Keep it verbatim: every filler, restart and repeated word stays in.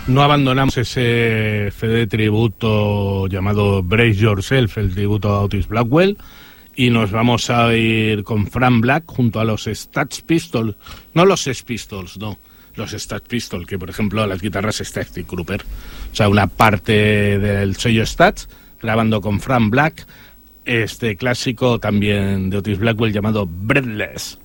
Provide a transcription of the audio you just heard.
No abandonamos ese C D tributo llamado Brace Yourself, el tributo a Otis Blackwell, y nos vamos a ir con Frank Black junto a los Stax Pistols, no los Sex Pistols, no, los Stax Pistols, que por ejemplo las guitarras Static Trooper, o sea, una parte del sello Stax, grabando con Frank Black este clásico también de Otis Blackwell llamado Breathless.